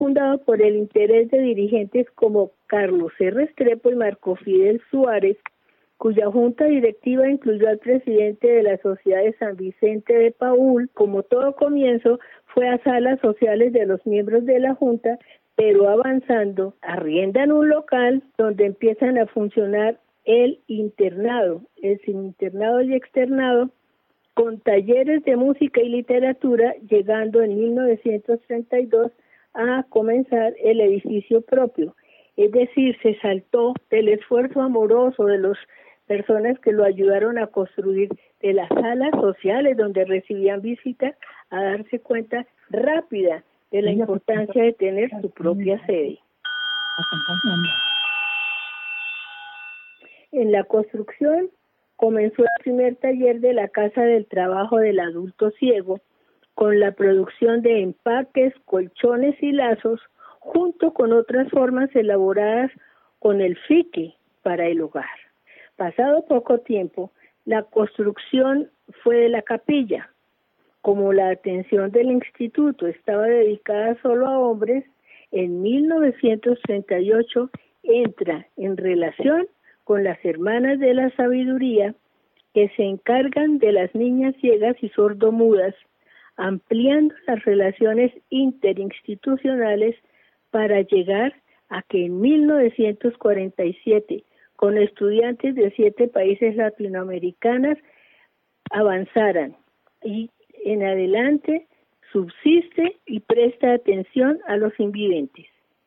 fundado por el interés de dirigentes como Carlos C. Restrepo y Marco Fidel Suárez, cuya junta directiva incluyó al presidente de la Sociedad de San Vicente de Paúl. Como todo comienzo, fue a salas sociales de los miembros de la junta, pero avanzando, arriendan un local donde empiezan a funcionar el internado, el internado y externado, con talleres de música y literatura, llegando en 1932 a comenzar el edificio propio. Es decir, se saltó del esfuerzo amoroso de las personas que lo ayudaron a construir, de las salas sociales donde recibían visitas, a darse cuenta rápida de la importancia de tener su propia sede. En la construcción comenzó el primer taller de la Casa del Trabajo del Adulto Ciego, con la producción de empaques, colchones y lazos, junto con otras formas elaboradas con el fique para el hogar. Pasado poco tiempo, la construcción fue de la capilla. Como la atención del instituto estaba dedicada solo a hombres, en 1938 entra en relación con las Hermanas de la Sabiduría, que se encargan de las niñas ciegas y sordomudas, ampliando las relaciones interinstitucionales para llegar a que en 1947, con estudiantes de 7 países latinoamericanos, avanzaran y en adelante subsiste y presta atención a los invidentes.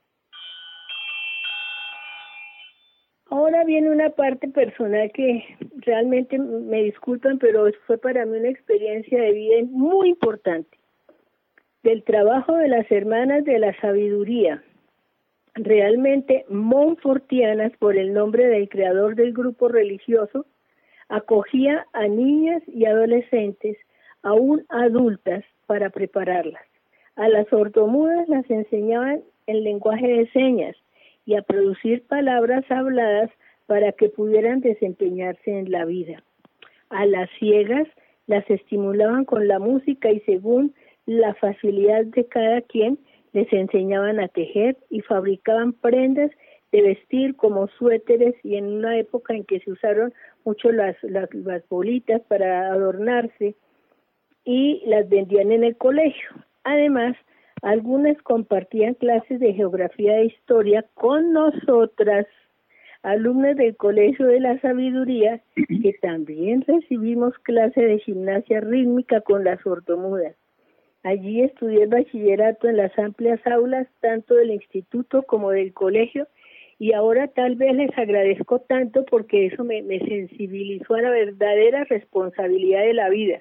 Ahora viene una parte personal que realmente me disculpan, pero fue para mí una experiencia de vida muy importante. Del trabajo de las Hermanas de la Sabiduría, realmente montfortianas por el nombre del creador del grupo religioso, acogía a niñas y adolescentes, aún adultas, para prepararlas. A las sordomudas las enseñaban el lenguaje de señas y a producir palabras habladas para que pudieran desempeñarse en la vida. A las ciegas las estimulaban con la música y según la facilidad de cada quien les enseñaban a tejer y fabricaban prendas de vestir como suéteres, y en una época en que se usaron mucho las bolitas para adornarse, y las vendían en el colegio. Además, algunas compartían clases de geografía e historia con nosotras, alumnas del Colegio de la Sabiduría, que también recibimos clase de gimnasia rítmica con las sordomudas. Allí estudié el bachillerato en las amplias aulas, tanto del instituto como del colegio, y ahora tal vez les agradezco tanto porque eso me sensibilizó a la verdadera responsabilidad de la vida.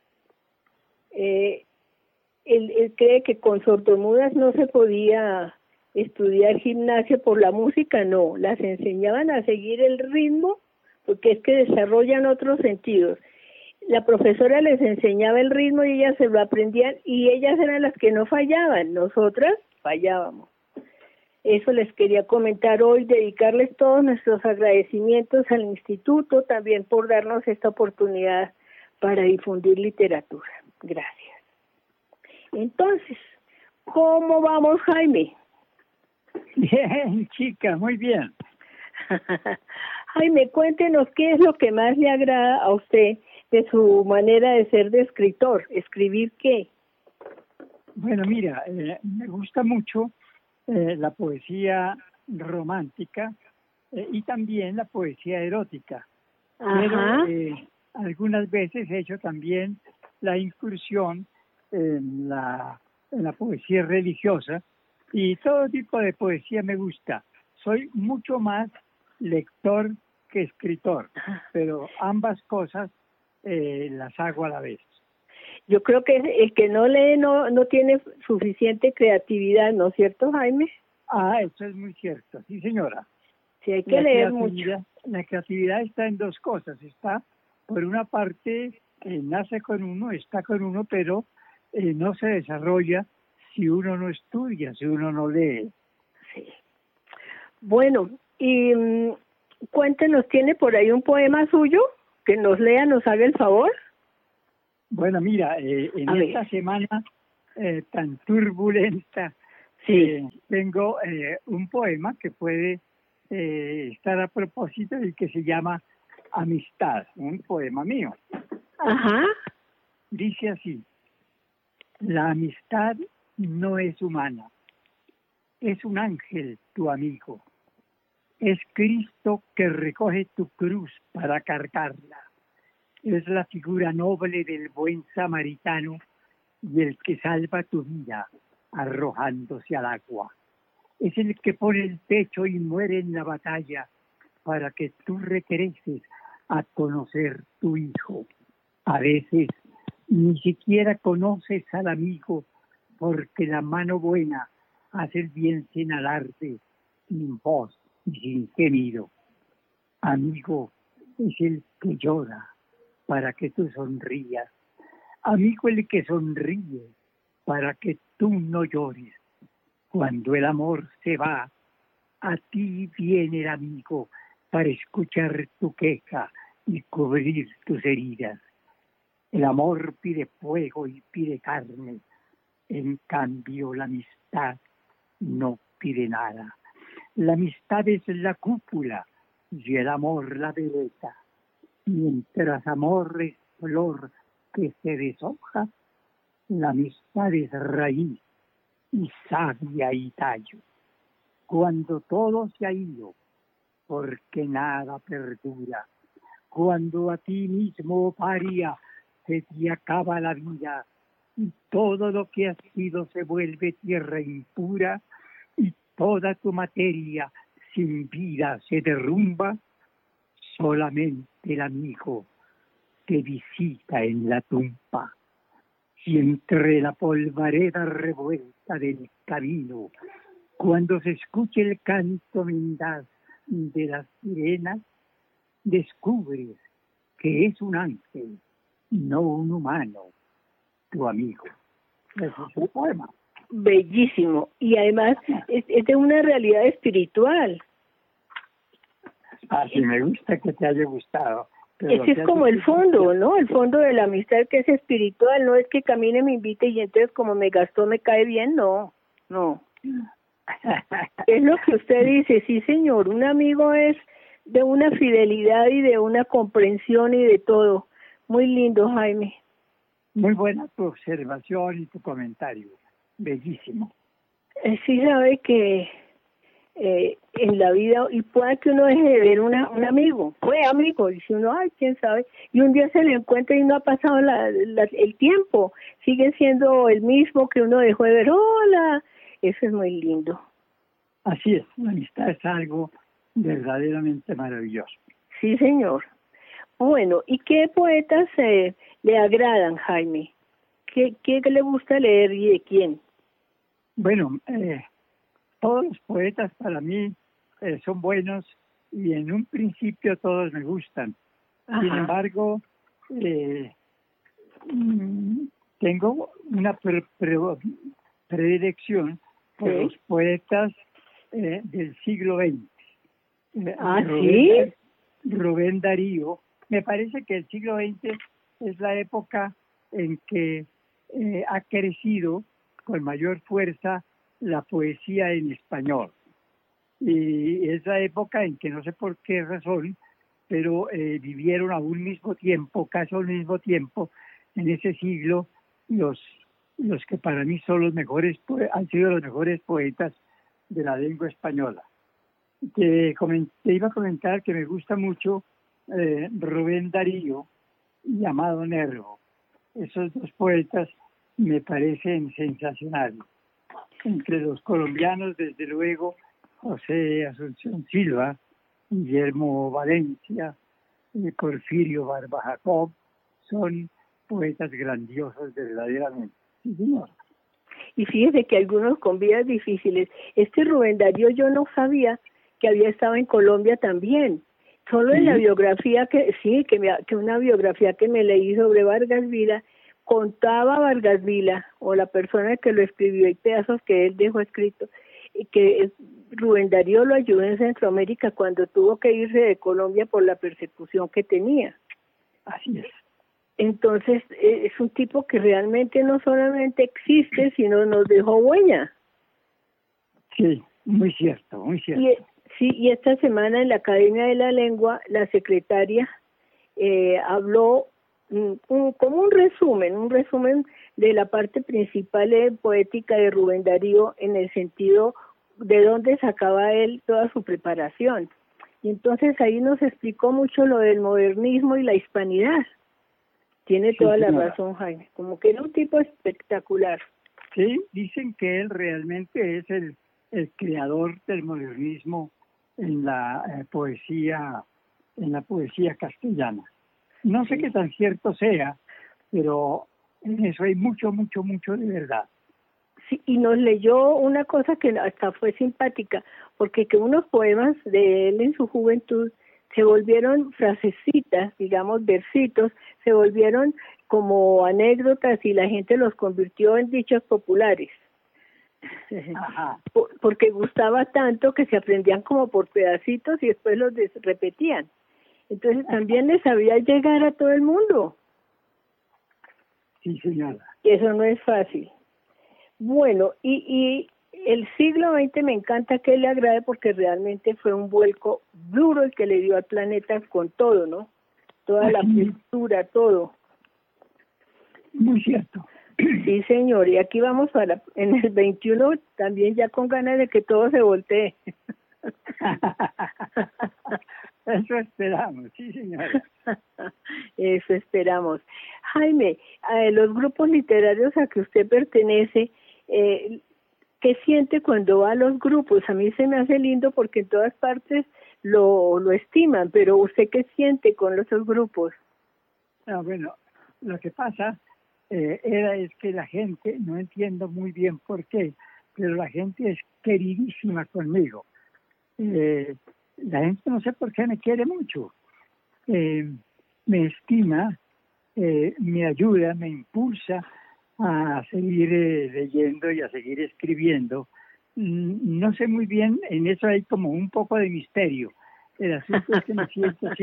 Él cree que con sordomudas no se podía estudiar gimnasia por la música, no, las enseñaban a seguir el ritmo porque es que desarrollan otros sentidos. La profesora les enseñaba el ritmo y ellas se lo aprendían y ellas eran las que no fallaban, nosotras fallábamos. Eso les quería comentar hoy, dedicarles todos nuestros agradecimientos al instituto también por darnos esta oportunidad para difundir literatura. Gracias. Entonces, ¿cómo vamos, Jaime? Bien, chica, muy bien. Jaime, cuéntenos qué es lo que más le agrada a usted de su manera de ser de escritor. ¿Escribir qué? Bueno, mira, me gusta mucho la poesía romántica y también la poesía erótica. Ajá. Pero algunas veces he hecho también la incursión en la poesía religiosa, y todo tipo de poesía me gusta. Soy mucho más lector que escritor, pero ambas cosas las hago a la vez. Yo creo que el que no lee no tiene suficiente creatividad, ¿no es cierto, Jaime? Eso es muy cierto, sí, señora. Sí, hay que leer mucho. La creatividad está en dos cosas. Está, por una parte, nace con uno, está con uno, pero no se desarrolla si uno no estudia, si uno no lee. Sí. Bueno, y cuéntenos, ¿tiene por ahí un poema suyo? Que nos lea, nos haga el favor. Bueno, mira, en esta semana tan turbulenta Sí. Tengo un poema que puede estar a propósito y que se llama Amistad, un poema mío. Ajá. Dice así: la amistad no es humana, es un ángel tu amigo. Es Cristo que recoge tu cruz para cargarla. Es la figura noble del buen samaritano y el que salva tu vida arrojándose al agua. Es el que pone el pecho y muere en la batalla para que tú regreses a conocer tu hijo. A veces ni siquiera conoces al amigo porque la mano buena hace el bien sin alarde, sin voz y sin gemido. Amigo es el que llora para que tú sonrías. Amigo el que sonríe para que tú no llores. Cuando el amor se va, a ti viene el amigo para escuchar tu queja y cubrir tus heridas. El amor pide fuego y pide carne. En cambio, la amistad no pide nada. La amistad es la cúpula y el amor la veleta. Mientras amor es flor que se deshoja, la amistad es raíz y savia y tallo. Cuando todo se ha ido, porque nada perdura. Cuando a ti mismo, paria, se te acaba la vida y todo lo que has sido se vuelve tierra impura y toda tu materia sin vida se derrumba, solamente el amigo te visita en la tumba. Y entre la polvareda revuelta del camino, cuando se escuche el canto mendaz de las sirenas, descubres que es un ángel, no un humano, tu amigo. Ese es un poema. Bellísimo. Y además es de una realidad espiritual. Así me gusta que te haya gustado. Ese es como el fondo, ¿no? El fondo de la amistad, que es espiritual. No es que camine, me invite y entonces como me gastó me cae bien. No, no. Es lo que usted dice, sí señor. Un amigo es de una fidelidad y de una comprensión y de todo. Muy lindo, Jaime. Muy buena tu observación y tu comentario. Bellísimo. Sí sabe que en la vida, y puede que uno deje de ver un amigo, fue amigo, y si uno, ay, quién sabe, y un día se le encuentra y no ha pasado el tiempo, sigue siendo el mismo que uno dejó de ver, hola, eso es muy lindo. Así es, la amistad es algo verdaderamente maravilloso. Sí, señor. Bueno, ¿y qué poetas le agradan, Jaime? ¿Qué le gusta leer y de quién? Bueno, todos los poetas para mí son buenos y en un principio todos me gustan. Ajá. Sin embargo, tengo una predilección por los poetas del siglo XX. ¿Sí? Rubén Darío. Me parece que el siglo XX es la época en que ha crecido con mayor fuerza la poesía en español. Y es la época en que no sé por qué razón, pero vivieron a un mismo tiempo, casi al mismo tiempo, en ese siglo, los que para mí son los mejores, han sido los mejores poetas de la lengua española. Te iba a comentar que me gusta mucho Rubén Darío y Amado Nervo. Esos dos poetas me parecen sensacionales. Entre los colombianos, desde luego, José Asunción Silva, Guillermo Valencia, Porfirio Barba Jacob, son poetas grandiosos verdaderamente. Sí, señor. Y fíjese que algunos con vidas difíciles. Rubén Darío yo no sabía que había estado en Colombia también. Solo en la biografía que una biografía que me leí sobre Vargas Vila, contaba Vargas Vila, o la persona que lo escribió, y pedazos que él dejó escritos, que Rubén Darío lo ayudó en Centroamérica cuando tuvo que irse de Colombia por la persecución que tenía. Así es. Entonces, es un tipo que realmente no solamente existe, sino nos dejó huella. Sí, muy cierto, muy cierto. Sí, y esta semana en la Academia de la Lengua, la secretaria habló como un resumen de la parte principal poética de Rubén Darío, en el sentido de dónde sacaba él toda su preparación. Y entonces ahí nos explicó mucho lo del modernismo y la hispanidad. Tiene toda la razón, Jaime, como que era un tipo espectacular. Sí, dicen que él realmente es el creador del modernismo en la poesía castellana. No sé qué tan cierto sea, pero en eso hay mucho de verdad. Sí, y nos leyó una cosa que hasta fue simpática, porque que unos poemas de él en su juventud se volvieron frasecitas, digamos, versitos, se volvieron como anécdotas y la gente los convirtió en dichos populares. Ajá. Porque gustaba tanto que se aprendían como por pedacitos y después los repetían. Entonces también les sabía llegar a todo el mundo. Sí, señora. Eso no es fácil. Bueno, y el siglo XX me encanta que le agrade porque realmente fue un vuelco duro el que le dio al planeta con todo, ¿no? Toda la cultura, todo. Muy cierto. Sí, señor, y aquí vamos en el 21 también ya con ganas de que todo se voltee. Eso esperamos, sí, señora. Eso esperamos. Jaime, los grupos literarios a que usted pertenece, ¿qué siente cuando va a los grupos? A mí se me hace lindo porque en todas partes lo estiman, pero ¿usted qué siente con esos grupos? Bueno, lo que pasa es que la gente, no entiendo muy bien por qué, pero la gente es queridísima conmigo. La gente no sé por qué me quiere mucho. Me estima, me ayuda, me impulsa a seguir leyendo y a seguir escribiendo. No sé muy bien, en eso hay como un poco de misterio. El asunto es que me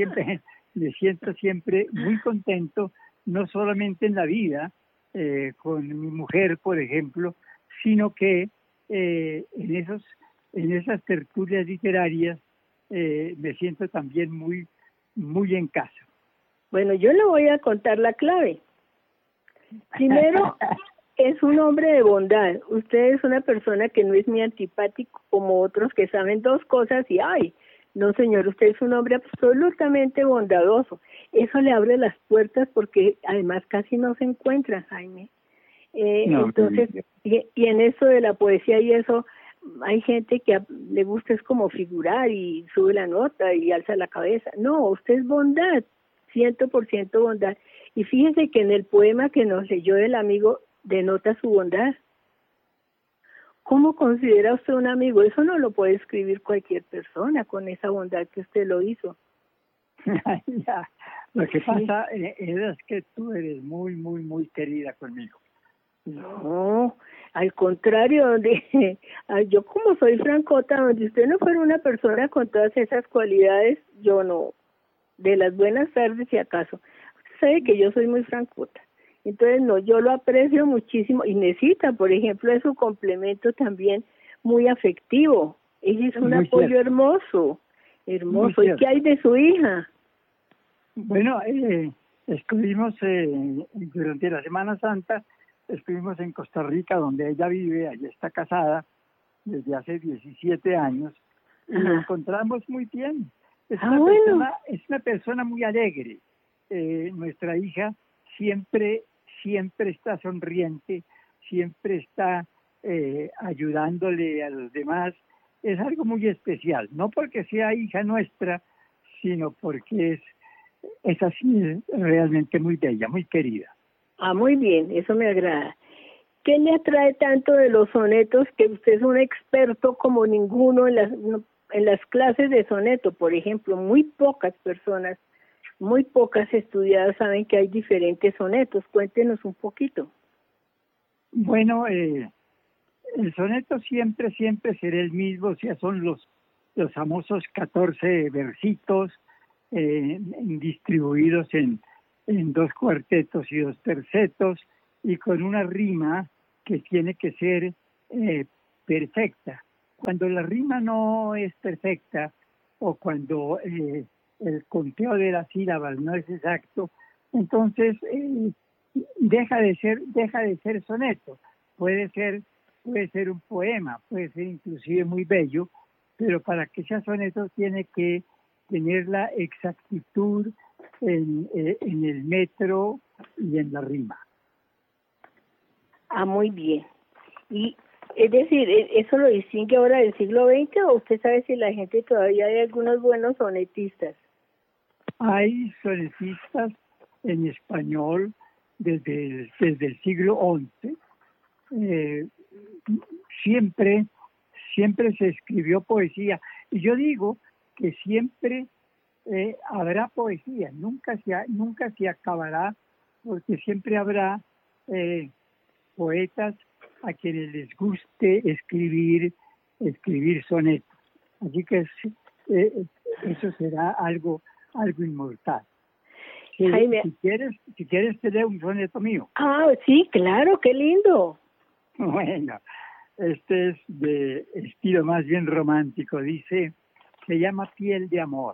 siento siempre muy contento, no solamente en la vida, con mi mujer, por ejemplo, sino que en esas tertulias literarias me siento también muy en casa. Bueno, yo le voy a contar la clave. Primero, es un hombre de bondad. Usted es una persona que no es ni antipático como otros que saben dos cosas y ¡ay! No, señor, usted es un hombre absolutamente bondadoso. Eso le abre las puertas porque además casi no se encuentra, Jaime. Entonces, y en eso de la poesía y eso, hay gente que le gusta es como figurar y sube la nota y alza la cabeza. No, usted es bondad, 100% bondad. Y fíjese que en el poema que nos leyó el amigo denota su bondad. ¿Cómo considera usted un amigo? Eso no lo puede escribir cualquier persona con esa bondad que usted lo hizo. Ya. Lo que pasa es que tú eres muy querida conmigo. No, al contrario, yo como soy francota, donde usted no fuera una persona con todas esas cualidades, yo no, de las buenas tardes si acaso. Usted sabe que yo soy muy francota. Entonces, no, yo lo aprecio muchísimo y necesita, por ejemplo, es su complemento también muy afectivo. Ella es un apoyo hermoso. ¿Y qué hay de su hija? Bueno, estuvimos durante la Semana Santa, estuvimos en Costa Rica, donde ella vive, allí está casada desde hace 17 años, y nos encontramos muy bien. Es una persona muy alegre. Nuestra hija siempre está sonriente, siempre está ayudándole a los demás. Es algo muy especial, no porque sea hija nuestra, sino porque es así, realmente muy bella, muy querida. Muy bien, eso me agrada. ¿Qué le atrae tanto de los sonetos que usted es un experto como ninguno en las clases de soneto? Por ejemplo, muy pocas personas, muy pocas estudiadas saben que hay diferentes sonetos. Cuéntenos un poquito. Bueno, el soneto siempre será el mismo, o sea, son los famosos 14 versitos distribuidos en 2 cuartetos y 2 tercetos, y con una rima que tiene que ser perfecta. cuando la rima no es perfecta o cuando el conteo de las sílabas no es exacto, entonces deja de ser soneto. Puede ser un poema, puede ser inclusive muy bello, pero para que sea soneto tiene que tener la exactitud en el metro y en la rima. Ah, muy bien. Y es decir, ¿eso lo distingue ahora del siglo XX o usted sabe si la gente todavía hay algunos buenos sonetistas? Hay sonetistas en español desde el siglo XI. Siempre se escribió poesía. Y yo digo que siempre habrá poesía, nunca se acabará, porque siempre habrá poetas a quienes les guste escribir sonetos. Así que eso será algo inmortal. Jaime. Si quieres te leo un soneto mío. Ah, sí, claro, qué lindo. Bueno, este es de estilo más bien romántico. Se llama Piel de Amor.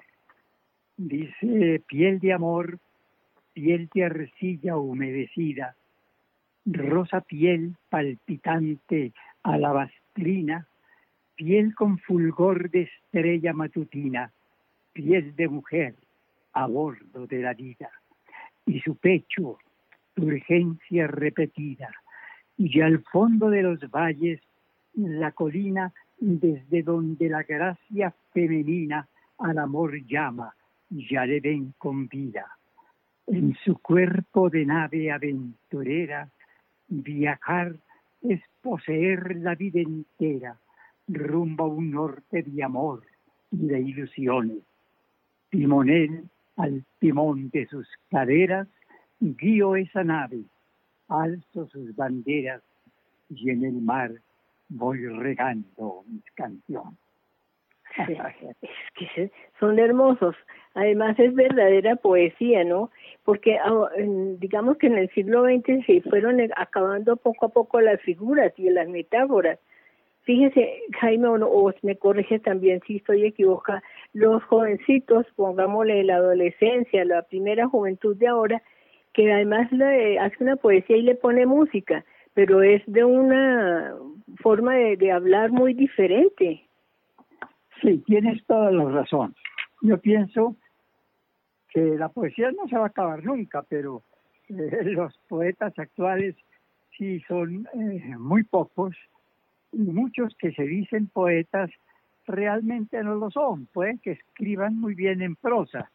Dice: piel de amor, piel de arcilla humedecida, rosa piel palpitante alabastrina, piel con fulgor de estrella matutina, piel de mujer a bordo de la vida, y su pecho, urgencia repetida, y al fondo de los valles, la colina desde donde la gracia femenina al amor llama, ya le ven con vida. En su cuerpo de nave aventurera, viajar es poseer la vida entera, rumbo a un norte de amor y de ilusiones. Timonel al timón de sus caderas, guío esa nave, alzo sus banderas y en el mar voy regando mis canciones. Sí, es que son hermosos. Además es verdadera poesía, ¿no? Porque digamos que en el siglo XX se fueron acabando poco a poco las figuras y las metáforas. Fíjese, Jaime, o me corrige también si estoy equivocada, los jovencitos, pongámosle la adolescencia, la primera juventud de ahora, que además hace una poesía y le pone música, pero es de una forma de hablar muy diferente. Sí, tienes toda la razón. Yo pienso que la poesía no se va a acabar nunca, pero los poetas actuales sí son muy pocos, y muchos que se dicen poetas realmente no lo son. Pueden que escriban muy bien en prosa,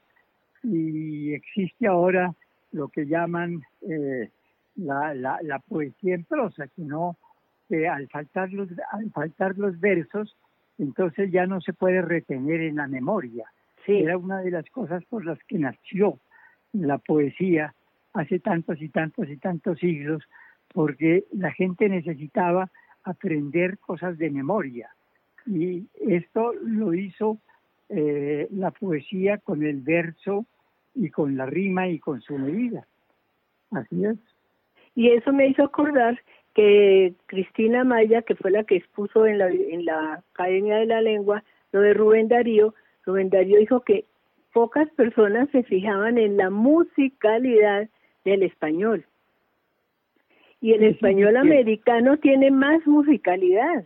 y existe ahora lo que llaman la poesía en prosa, que al faltar los versos, entonces ya no se puede retener en la memoria. Sí. Era una de las cosas por las que nació la poesía hace tantos y tantos y tantos siglos, porque la gente necesitaba aprender cosas de memoria. Y esto lo hizo la poesía con el verso y con la rima y con su medida. Así es. Y eso me hizo acordar que Cristina Maya, que fue la que expuso en la Academia de la Lengua lo de Rubén Darío dijo que pocas personas se fijaban en la musicalidad del español. Y el español americano tiene más musicalidad.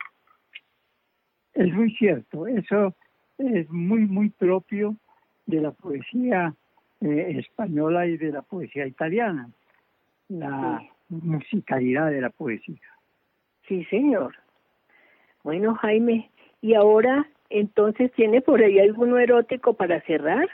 Es muy cierto, eso es muy, muy propio de la poesía española y de la poesía italiana, la musicalidad de la poesía. Sí, señor. Bueno, Jaime, ¿y ahora entonces tiene por ahí alguno erótico para cerrar?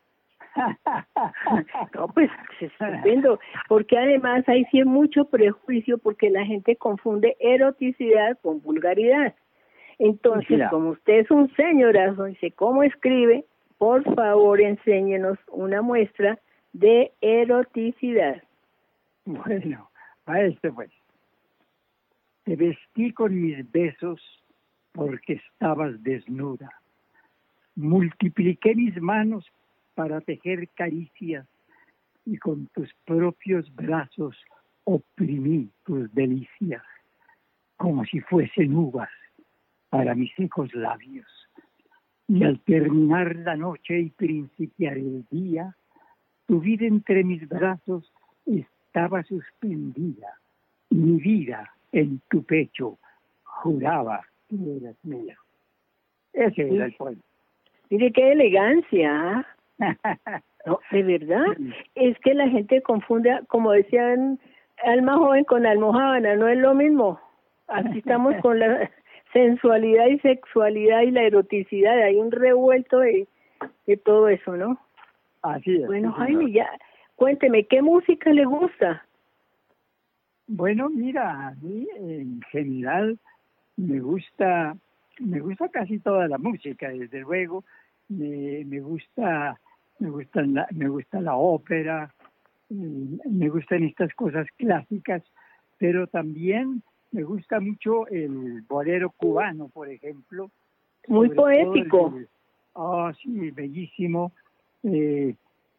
No, pues es estupendo, porque además hay sí mucho prejuicio porque la gente confunde eroticidad con vulgaridad. Entonces, como usted es un señorazo y sé cómo escribe, por favor enséñenos una muestra de eroticidad. Bueno, a pues. Te vestí con mis besos porque estabas desnuda. Multipliqué mis manos para tejer caricias y con tus propios brazos oprimí tus delicias, como si fuesen uvas para mis secos labios. Y al terminar la noche y principiar el día, tu vida entre mis brazos estaba suspendida. Mi vida en tu pecho juraba que eras mía. Ese era el poema. Mire qué elegancia. No, de verdad, es que la gente confunde, como decían, alma joven con almojábana, no es lo mismo. Aquí estamos con la sensualidad y sexualidad y la eroticidad, hay un revuelto de todo eso, ¿no? Así es. Bueno, Jaime, ya, cuénteme, ¿qué música le gusta? Bueno, mira, a mí en general me gusta casi toda la música, desde luego. Me gusta la ópera, me gustan estas cosas clásicas, pero también me gusta mucho el bolero cubano, por ejemplo. Muy poético. Sí, bellísimo. Y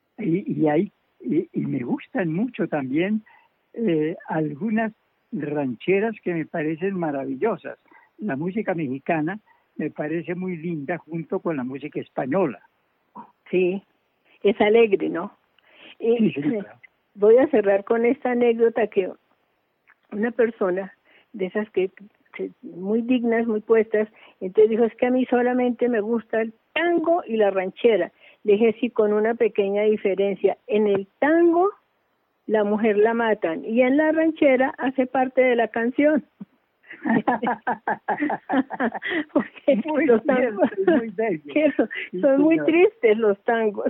me gustan mucho también algunas rancheras que me parecen maravillosas. La música mexicana me parece muy linda junto con la música española. Sí, es alegre, ¿no? Sí, claro. Voy a cerrar con esta anécdota que una persona de esas que muy dignas, muy puestas, entonces dijo, es que a mí solamente me gusta el tango y la ranchera. Le dije, sí, con una pequeña diferencia. En el tango la mujer la matan y en la ranchera hace parte de la canción. Porque muy los bien, tangos muy bello. son muy tristes los tangos.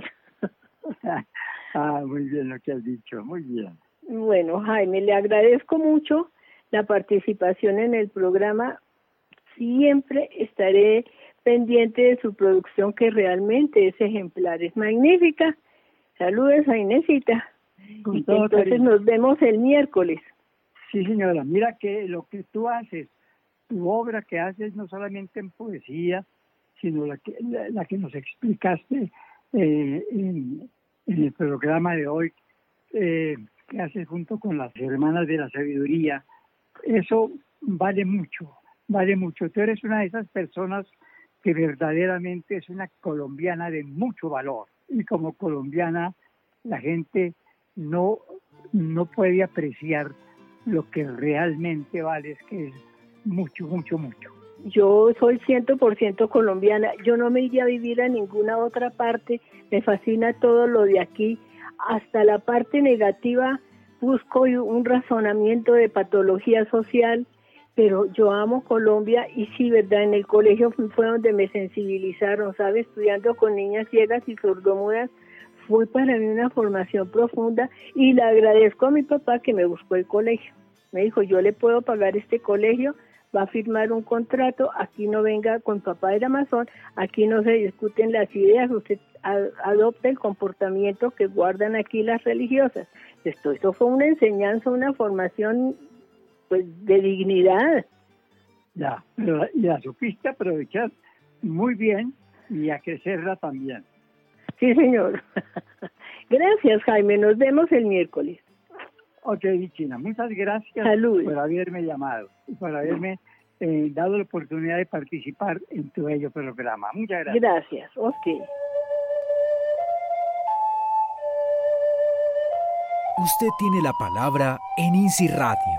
Muy bien lo que has dicho, muy bien. Bueno, Jaime, le agradezco mucho la participación en el programa. Siempre estaré pendiente de su producción, que realmente es ejemplar, es magnífica. Saludos a Inesita. Con Y todo entonces cariño. nos vemos el miércoles. Sí, señora, mira que lo que tú haces, tu obra que haces no solamente en poesía, sino la que nos explicaste en el programa de hoy, que haces junto con las Hermanas de la Sabiduría, eso vale mucho, vale mucho. Tú eres una de esas personas que verdaderamente es una colombiana de mucho valor, y como colombiana la gente no puede apreciar lo que realmente vale, que es mucho, mucho, mucho. Yo soy 100% colombiana, yo no me iría a vivir a ninguna otra parte, me fascina todo lo de aquí, hasta la parte negativa busco un razonamiento de patología social, pero yo amo Colombia y sí, verdad, en el colegio fue donde me sensibilizaron, ¿sabes? Estudiando con niñas ciegas y sordomudas, fue para mí una formación profunda y le agradezco a mi papá que me buscó el colegio. Me dijo, yo le puedo pagar este colegio, va a firmar un contrato, aquí no venga, con papá era masón, aquí no se discuten las ideas, usted adopta el comportamiento que guardan aquí las religiosas. Eso fue una enseñanza, una formación pues de dignidad. Ya, pero la supiste aprovechar muy bien y a crecerla también. Sí, señor. Gracias, Jaime. Nos vemos el miércoles. Ok, China, muchas gracias. Salud. Por haberme llamado y por haberme dado la oportunidad de participar en tu bello programa. Muchas gracias. Gracias, ok. Usted tiene la palabra en INSI Radio.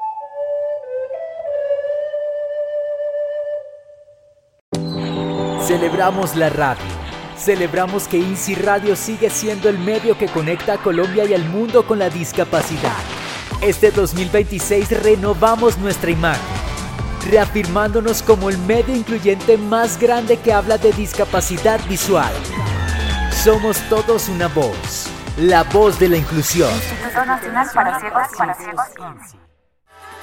Celebramos la radio. Celebramos que INSI Radio sigue siendo el medio que conecta a Colombia y al mundo con la discapacidad. Este 2026 renovamos nuestra imagen, reafirmándonos como el medio incluyente más grande que habla de discapacidad visual. Somos todos una voz, la voz de la inclusión. Instituto Nacional para Ciegos INSI.